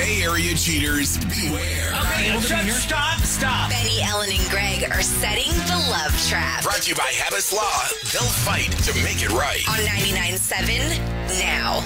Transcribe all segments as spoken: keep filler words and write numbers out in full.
Bay Area cheaters, beware. Okay, stop, stop, stop. Benny, Ellen, and Greg are setting the love trap. Brought to you by Habits Law. They'll fight to make it right. On ninety-nine point seven now.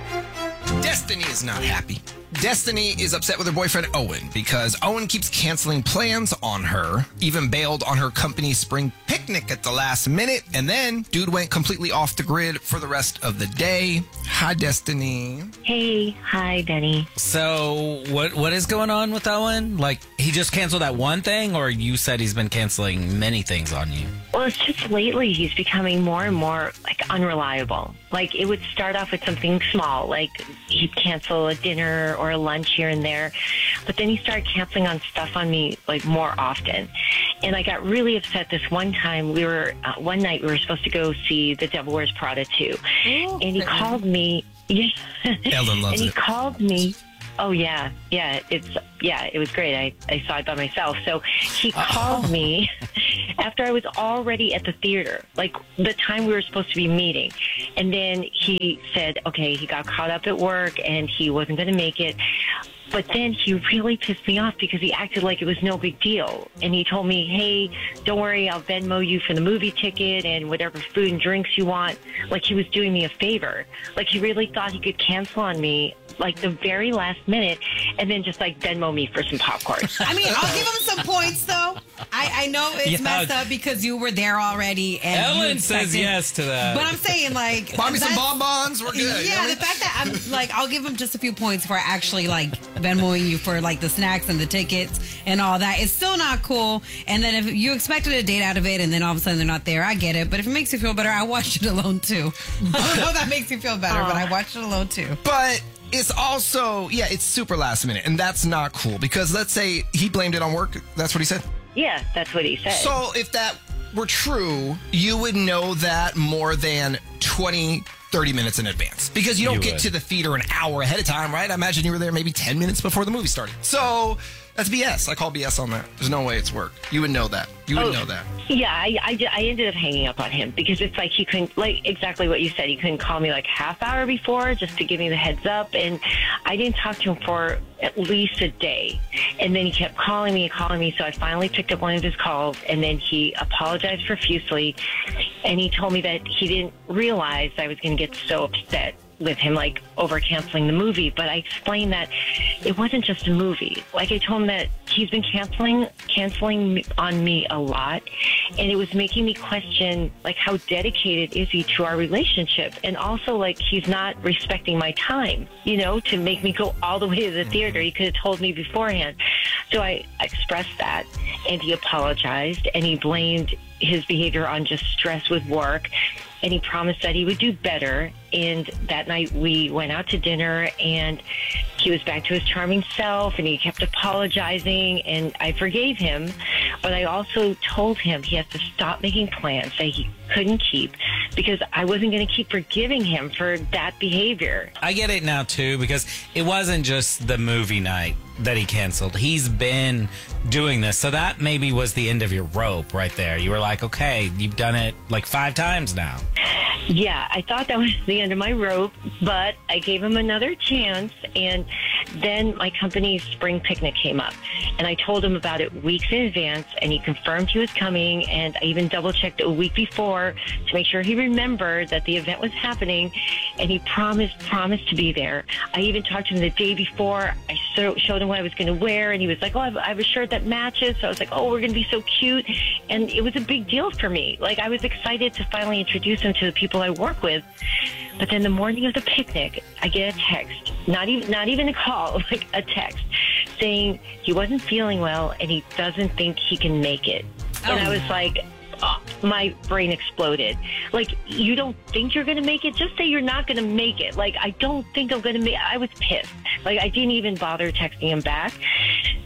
Destiny is not happy. Destiny is upset with her boyfriend Owen because Owen keeps canceling plans on her, even bailed on her company's spring picnic at the last minute, and then dude went completely off the grid for the rest of the day. Hi, Destiny. Hey, hi, Benny. So, what what is going on with Owen? Like, he just canceled that one thing, or you said he's been canceling many things on you? Well, it's just lately he's becoming more and more, like, unreliable. Like, it would start off with something small, like he'd cancel a dinner or a lunch here and there, but then he started canceling on stuff on me, like, more often. And I got really upset this one time. We were, uh, one night we were supposed to go see The Devil Wears Prada two. Oh, and he called me. Yeah. Ellen loves and he it. called me. Oh, yeah. Yeah, it's, yeah, it was great. I, I saw it by myself. So he called oh. me after I was already at the theater, like the time we were supposed to be meeting. And then he said, okay, he got caught up at work and he wasn't going to make it. But then he really pissed me off because he acted like it was no big deal. And he told me, hey, don't worry, I'll Venmo you for the movie ticket and whatever food and drinks you want. Like he was doing me a favor. Like he really thought he could cancel on me like the very last minute and then just like Venmo me for some popcorn. I mean, I'll give him some points though. I, I know it's Yeah. messed up because you were there already. And Ellen you says expected- yes to that. But I'm saying like... Buy me some that's- bonbons. We're good. Yeah, You know what I the mean? fact that I'm like, I'll give him just a few points for actually like Venmoing you for like the snacks and the tickets and all that. It's still not cool. And then if you expected a date out of it and then all of a sudden they're not there, I get it. But if it makes you feel better, I watched it alone too. I don't know if that makes you feel better, but I watched it alone too. But it's also, yeah, it's super last minute, and that's not cool because let's say he blamed it on work. That's what he said? Yeah, that's what he said. So if that were true, you would know that more than twenty, thirty minutes in advance because you don't You get would. to the theater an hour ahead of time, right? I imagine you were there maybe ten minutes before the movie started. So that's B S. I call B S on that. There's no way it's work. You would know that. You would Oh, know that. Yeah, I, I, I ended up hanging up on him because it's like he couldn't, like exactly what you said, he couldn't call me like half hour before just to give me the heads up. And I didn't talk to him for at least a day. And then he kept calling me and calling me. So I finally picked up one of his calls and then he apologized profusely. And he told me that he didn't realize I was going to get so upset with him, like over canceling the movie. But I explained that it wasn't just a movie. Like I told him that he's been canceling, canceling me- on me a lot. And it was making me question, like, how dedicated is he to our relationship? And also, like, he's not respecting my time, you know, to make me go all the way to the theater. He could have told me beforehand. So I expressed that, and he apologized, and he blamed his behavior on just stress with work. And he promised that he would do better. And that night we went out to dinner and he was back to his charming self and he kept apologizing and I forgave him. But I also told him he has to stop making plans that he couldn't keep because I wasn't going to keep forgiving him for that behavior. I get it now, too, because it wasn't just the movie night that he canceled. He's been doing this. So that maybe was the end of your rope right there. You were like, okay, you've done it like five times now. Yeah, I thought that was the end of my rope, but I gave him another chance. And then my company's spring picnic came up. And I told him about it weeks in advance, and he confirmed he was coming. And I even double-checked a week before to make sure he remembered that the event was happening. And he promised, promised to be there. I even talked to him the day before. I so, showed him what I was going to wear, and he was like, oh, I have, I have a shirt that matches. So I was like, oh, we're going to be so cute. And it was a big deal for me. Like, I was excited to finally introduce him to the people I work with. But then the morning of the picnic, I get a text, not even not even a call, like a text, saying he wasn't feeling well and he doesn't think he can make it. Oh. And I was like, oh, my brain exploded. Like, you don't think you're going to make it? Just say you're not going to make it. Like, I don't think I'm going to make I was pissed. Like, I didn't even bother texting him back.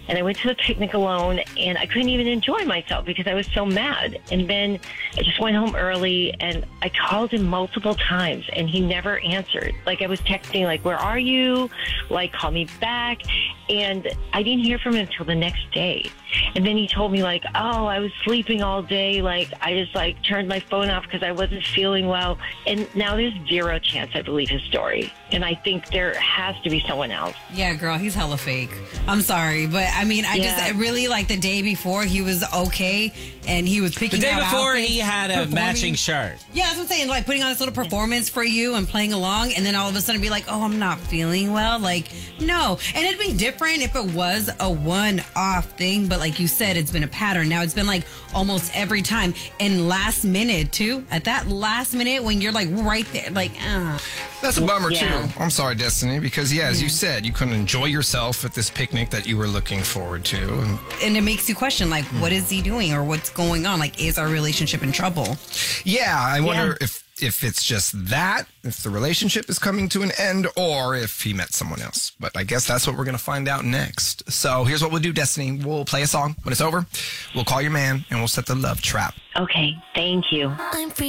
and I went to the picnic alone, and I couldn't even enjoy myself because I was so mad. And then I just went home early, and I called him multiple times, and he never answered. Like, I was texting, like, where are you? Like, call me back. And I didn't hear from him until the next day. And then he told me, like, oh, I was sleeping all day. Like, I just, like, turned my phone off because I wasn't feeling well. And now there's zero chance I believe his story. And I think there has to be someone else. Yeah, girl, he's hella fake. I'm sorry, but I mean, I Yeah. just really like the day before he was okay, and he was The picking day out before, outfits, he had a performing. matching shirt. Yeah, that's what I'm saying. Like putting on this little performance for you and playing along, and then all of a sudden be like, "Oh, I'm not feeling well." Like, no. And it'd be different if it was a one-off thing, but like you said, it's been a pattern. Now it's been like almost every time, and last minute too. At that last minute when you're like right there, like, uh That's a bummer, Yeah. too. I'm sorry, Destiny, because, yeah, as you said, you couldn't enjoy yourself at this picnic that you were looking forward to. And and it makes you question, like, what is he doing or what's going on? Like, is our relationship in trouble? yeah, I wonder Yeah. if if it's just that, if the relationship is coming to an end, or if he met someone else. But I guess that's what we're going to find out next. So here's what we'll do, Destiny. We'll play a song. When it's over, we'll call your man, and we'll set the love trap. Okay, thank you. I'm free.